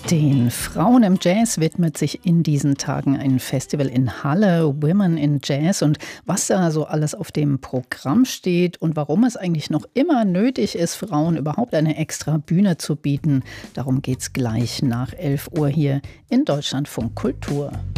Den Frauen im Jazz widmet sich in diesen Tagen ein Festival in Halle, Women in Jazz. Und was da so alles auf dem Programm steht und warum es eigentlich noch immer nötig ist, Frauen überhaupt eine extra Bühne zu bieten, darum geht's gleich nach 11 Uhr hier in Deutschlandfunk Kultur.